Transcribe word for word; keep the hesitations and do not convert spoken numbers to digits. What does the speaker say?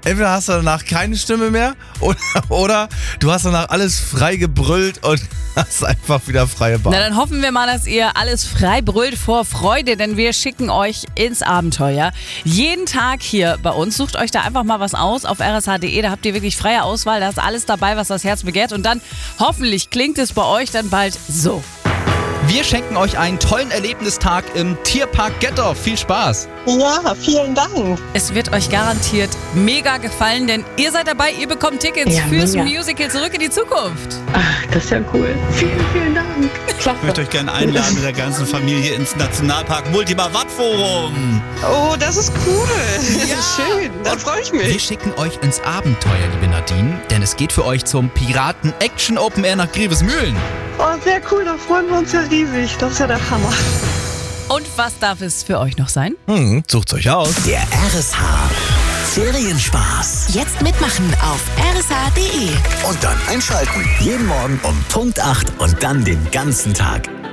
entweder hast du danach keine Stimme mehr oder, oder du hast danach alles frei gebrüllt und hast einfach wieder freie Bahn. Na, dann hoffen wir mal, dass ihr alles frei brüllt vor Freude, denn wir schicken euch ins Abenteuer. Jeden Tag hier bei uns. Sucht euch da einfach mal was aus auf r s h punkt d e. Da habt ihr wirklich freie Auswahl. Da ist alles dabei, was das Herz begehrt. Und dann hoffentlich klingt es bei euch dann bald so. Wir schenken euch einen tollen Erlebnistag im Tierpark Gettorf. Viel Spaß! Ja, vielen Dank. Es wird euch garantiert mega gefallen, denn ihr seid dabei, ihr bekommt Tickets Ja, fürs mega. Musical Zurück in die Zukunft. Ach, das ist ja cool. Vielen, vielen Dank. Ich möchte euch gerne einladen mit der ganzen Familie ins Nationalpark Multimar Wattforum. Oh, das ist cool. Schön, da freue ich Wir mich. schicken euch ins Abenteuer, liebe Nadine, denn es geht für euch zum Piraten Action Open Air nach Grevesmühlen. Oh, sehr cool, da freuen wir uns ja riesig. Das ist ja der Hammer. Und was darf es für euch noch sein? Hm, sucht's euch aus. Der R S H Ferienspaß. Jetzt mitmachen auf r s h punkt d e. Und dann einschalten. Jeden Morgen um Punkt acht und dann den ganzen Tag.